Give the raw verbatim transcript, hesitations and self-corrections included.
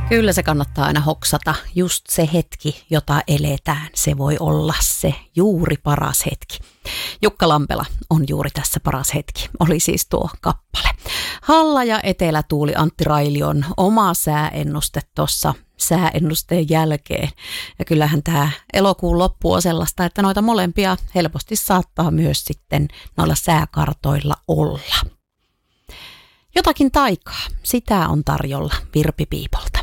Kyllä se kannattaa aina hoksata. Just se hetki, jota eletään, se voi olla se juuri paras hetki. Jukka Lampela on juuri tässä paras hetki, oli siis tuo kappale. Halla ja etelätuuli Antti Railion oma sääennuste tuossa sääennusteen jälkeen. Ja kyllähän tämä elokuun loppu on sellaista, että noita molempia helposti saattaa myös sitten noilla sääkartoilla olla. Jotakin taikaa, sitä on tarjolla Virpi Piipolta.